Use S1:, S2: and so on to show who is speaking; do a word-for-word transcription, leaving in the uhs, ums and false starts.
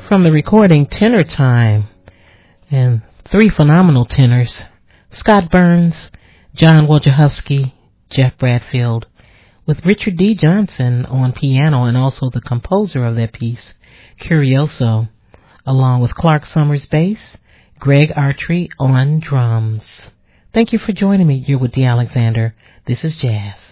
S1: From the recording Tenor Time, and three phenomenal tenors, Scott Burns, John Wojciechowski, Jeff Bradfield, with Richard D. Johnson on piano and also the composer of that piece, Curioso, along with Clark Summers bass, Greg Artry on drums. Thank you for joining me. You're with Dee Alexander. This is Jazz.